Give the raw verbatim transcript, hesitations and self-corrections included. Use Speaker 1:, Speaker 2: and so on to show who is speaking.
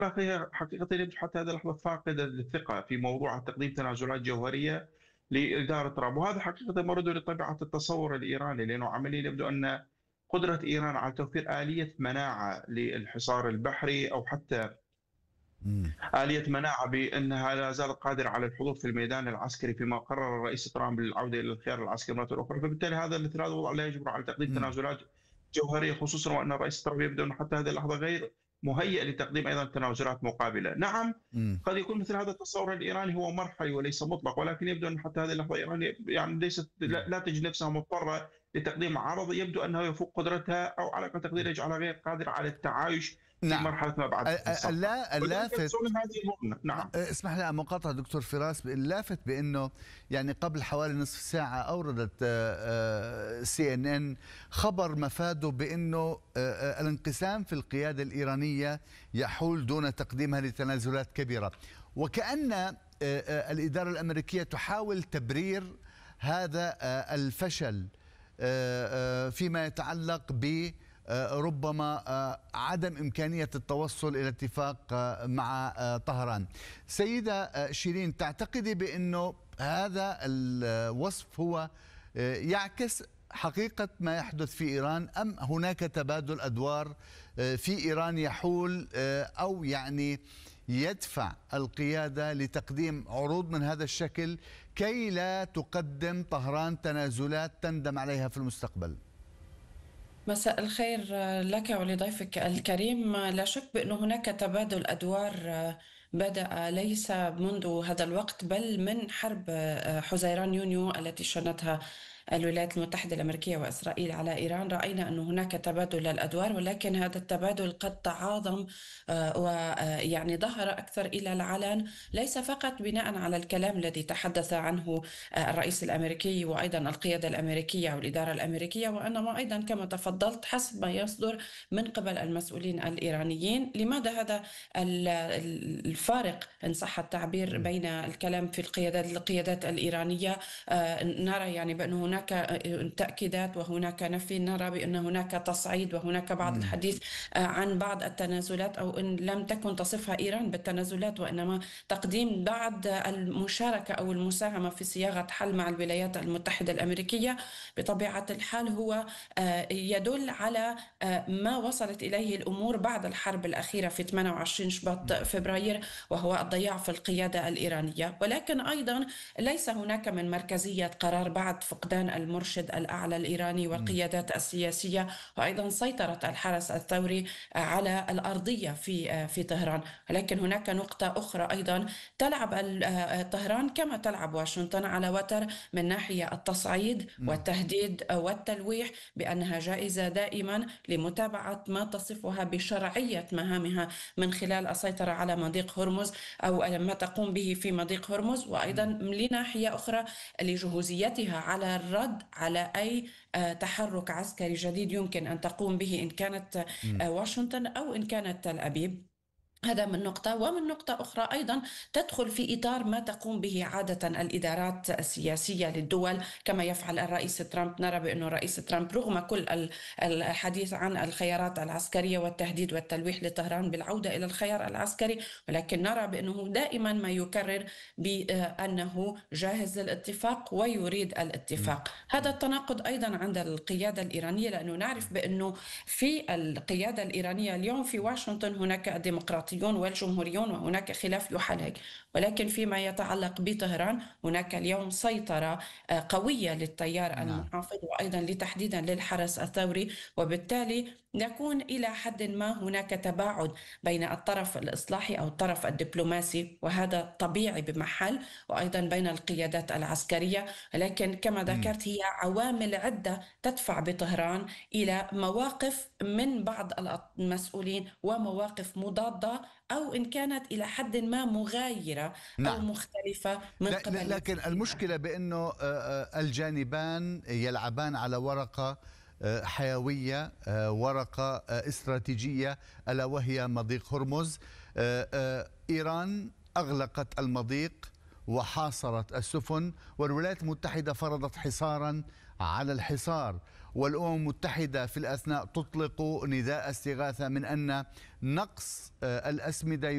Speaker 1: هي حقيقة يبدو حتى هذه اللحظة فاقدة للثقة في موضوع تقديم تنازلات جوهرية لإدارة ترامب، وهذا حقيقة مرد لطبيعة التصور الإيراني، لأنه عمليا يبدو أن قدرة إيران على توفير آلية مناعة للحصار البحري أو حتى
Speaker 2: إمم.
Speaker 1: آلية مناعة بأنها لا زالت قادرة على الحضور في الميدان العسكري فيما قرر الرئيس ترامب العودة إلى الخيار العسكري مرة أخرى، فبالتالي هذا مثل هذا الوضع لا يجبر على تقديم
Speaker 2: إمم.
Speaker 1: تنازلات جوهرية، خصوصا وأن الرئيس ترامب يبدو أنه حتى هذه اللحظة غير مهيئ لتقديم أيضا تنازلات مقابلة. نعم،
Speaker 2: إمم.
Speaker 1: قد يكون مثل هذا التصور الإيراني هو مرحلي وليس مطلق، ولكن يبدو أن حتى هذه اللحظة إيران يعني ليست لا, لا تجد نفسها مضطرة لتقديم عرض يبدو أنه يفوق قدرتها أو على أقل تقدير يجعلها غير قادرة على التعايش في
Speaker 2: نعم.
Speaker 1: مرحلة ما بعد
Speaker 2: ال ال
Speaker 1: الصفقة.
Speaker 2: اللا
Speaker 1: ولذلك
Speaker 2: اللافت
Speaker 1: تسألون هذه المهمة. نعم.
Speaker 2: أ اسمح لي مقاطعة دكتور فراس، اللافت بأنه يعني قبل حوالي نصف ساعة أوردت آآ سي إن إن خبر مفاده بأنه آآ الانقسام في القيادة الإيرانية يحول دون تقديمها لتنازلات كبيرة، وكأن آآ الإدارة الأمريكية تحاول تبرير هذا الفشل فيما يتعلق ب ربما عدم إمكانية التوصل إلى اتفاق مع طهران. سيدة شيرين، تعتقدي بأنه هذا الوصف هو يعكس حقيقة ما يحدث في إيران، أم هناك تبادل أدوار في إيران يحول أو يعني يدفع القيادة لتقديم عروض من هذا الشكل كي لا تقدم طهران تنازلات تندم عليها في المستقبل؟
Speaker 3: مساء الخير لك ولضيفك الكريم. لا شك بأن هناك تبادل أدوار بدأ ليس منذ هذا الوقت بل من حرب حزيران يونيو التي شنتها الولايات المتحدة الأمريكية وإسرائيل على إيران. رأينا أن هناك تبادل للأدوار، ولكن هذا التبادل قد تعاظم ويعني ظهر أكثر إلى العلن، ليس فقط بناء على الكلام الذي تحدث عنه الرئيس الأمريكي وأيضا القيادة الأمريكية والإدارة الأمريكية، وإنما أيضا كما تفضلت حسب ما يصدر من قبل المسؤولين الإيرانيين. لماذا هذا الفارق إن صح التعبير بين الكلام في القيادات القيادات الإيرانية؟ نرى يعني بأن هناك تأكيدات وهناك نفي، نرى بأن هناك تصعيد وهناك بعض الحديث عن بعض التنازلات، أو إن لم تكن تصفها إيران بالتنازلات وإنما تقديم بعض المشاركة أو المساهمة في صياغة حل مع الولايات المتحدة الأمريكية. بطبيعة الحال هو يدل على ما وصلت إليه الأمور بعد الحرب الأخيرة في ثمانية وعشرين شباط فبراير، وهو الضياع في القيادة الإيرانية. ولكن أيضا ليس هناك من مركزية قرار بعد فقدان المرشد الأعلى الإيراني والقيادات السياسية، وأيضا سيطرة الحرس الثوري على الأرضية في في طهران. ولكن هناك نقطة أخرى أيضا، تلعب طهران كما تلعب واشنطن على وتر من ناحية التصعيد والتهديد والتلويح بأنها جائزة دائما لمتابعة ما تصفها بشرعية مهامها من خلال السيطرة على مضيق هرمز أو ما تقوم به في مضيق هرمز، وأيضا لناحية أخرى لجهوزيتها على الرد على أي تحرك عسكري جديد يمكن أن تقوم به إن كانت واشنطن أو إن كانت تل أبيب. هذا من نقطة. ومن نقطة أخرى أيضا تدخل في إطار ما تقوم به عادة الإدارات السياسية للدول كما يفعل الرئيس ترامب. نرى بأن الرئيس ترامب رغم كل الحديث عن الخيارات العسكرية والتهديد والتلويح لطهران بالعودة إلى الخيار العسكري، ولكن نرى بأنه دائما ما يكرر بأنه جاهز للاتفاق ويريد الاتفاق. هذا التناقض أيضا عند القيادة الإيرانية، لأنه نعرف بأنه في القيادة الإيرانية اليوم في واشنطن هناك الديمقراطية والجمهوريون وهناك خلاف يحل، ولكن فيما يتعلق بطهران هناك اليوم سيطرة قوية للتيار المحافظ وأيضا لتحديدا للحرس الثوري، وبالتالي يكون إلى حد ما هناك تباعد بين الطرف الإصلاحي أو الطرف الدبلوماسي، وهذا طبيعي بمحل، وأيضا بين القيادات العسكرية. لكن كما ذكرت هي عوامل عدة تدفع بطهران إلى مواقف من بعض المسؤولين ومواقف مضادة أو إن كانت إلى حد ما مغايرة أو
Speaker 2: نعم.
Speaker 3: مختلفة من قبل.
Speaker 2: لكن المشكلة بأنه الجانبان يلعبان على ورقة حيوية، ورقة استراتيجية، ألا وهي مضيق هرمز. إيران أغلقت المضيق وحاصرت السفن، والولايات المتحدة فرضت حصارا على الحصار، والأمم المتحدة في الأثناء تطلق نداء استغاثة من أن نقص الأسمدة